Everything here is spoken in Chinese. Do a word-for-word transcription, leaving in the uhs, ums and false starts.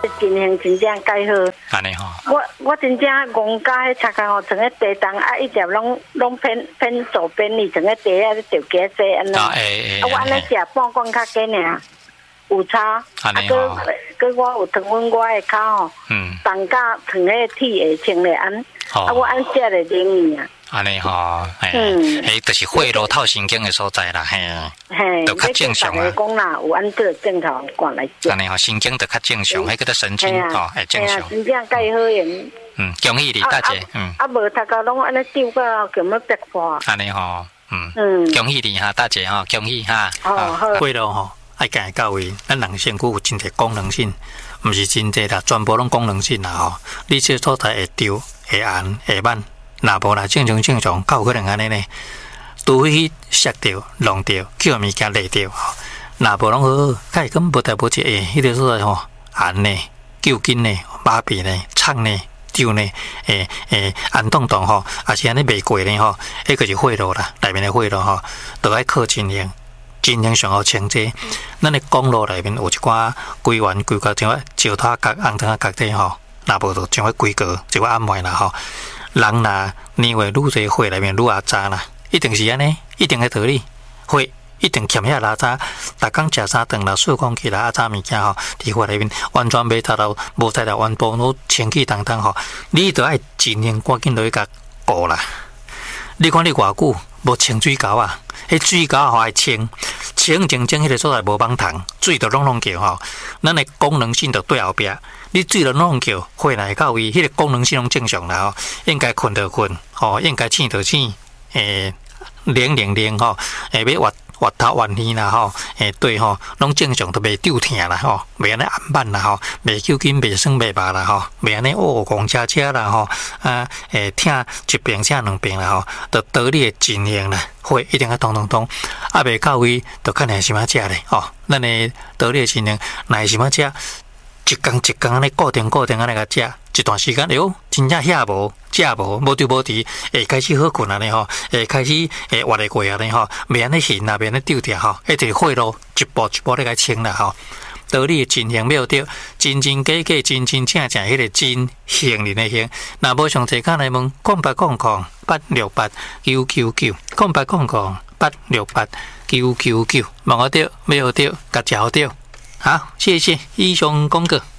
情形真正介好。 安尼吼。 我我真正戆家迄插工吼，整个地动啊，一条拢拢偏偏左边，你整个地啊就加细安尼。 啊诶诶。 啊，我安尼食半罐较紧尔，有差。 安尼吼。 啊，佮我有糖分，我的骹吼，嗯，冻甲糖迄铁会清咧安。啊，我安食咧灵验啊。 安尼吼，嗯，诶，就是血路透神经的所在啦，嘿， 嘿， 就较正常啊。 讲啦，有按这正常讲来讲。 安尼吼，神经就较正常，迄个神经吼会正常。 真正介好用。 嗯，恭喜你大姐，嗯。 啊，无大家拢安尼丢个叫么白花。 安尼吼，嗯，嗯，恭喜你哈，大姐哈，恭喜哈。 哦好。 血路吼，爱家到位，咱人身躯有真侪功能性，毋是真侪啦，全部拢功能性啦吼。你这所在会丢、会按、会慢。若无啦，正常正常，较有可能安尼呢？除非摔着、弄着、叫物件累着吼。若无拢好，较会根无代无志诶，迄个所在吼，按呢、揪筋呢、麻痹呢、创呢、丢呢，诶诶，按动动吼，也是安尼袂过呢吼。迄个是血路啦，内面的血路吼，都爱靠经营，经营上好清洁。咱的公路内面有一寡规环规格，像石头角、红砖角底吼，若无就像规格一寡安排啦吼。人若年月愈侪血内面愈啊渣啦，一定是安尼，一定的道理。血一定欠遐拉渣，逐工食三顿啦，数公起来啊渣物件吼，伫血内面完全袂达到，无达到完全都清气当当吼，你都爱尽量赶紧落去甲顾啦。你看你偌久无清水沟啊？迄水沟吼爱清，清清清迄个所在无帮糖，水就拢拢叫吼，咱的功能性就对后壁。你水就弄叫，血来到位，迄个功能性拢正常啦吼，应该困就困，吼，应该醒就醒，诶，灵灵灵吼，诶，要活活头活耳啦吼，诶，对吼，拢正常都袂丢疼啦吼，袂安尼暗慢啦吼，袂揪筋，袂酸袂麻啦吼，袂安尼哦狂车车啦吼，啊，诶，疼一边疼两边啦吼，就道理的经营啦，血一定要通通通，啊，袂到位，就看你想要食咧吼，咱的道理的经营，若想要食。一工一工安尼固定固定安尼甲食，一段时间，哎呦，真正遐无食无，无对无敌，会开始好困安尼吼，会开始会活得过安尼吼，袂安尼现啊，袂安尼丢掉吼，一直血路一步一步咧甲清啦吼。道理真行妙着，真真假假，真真正正，迄个真行人的行。若无上济间来问，空八空空八六八九九九，空八空空八六八九九九，问我着，没有着，甲食好着。好，谢谢以上功课。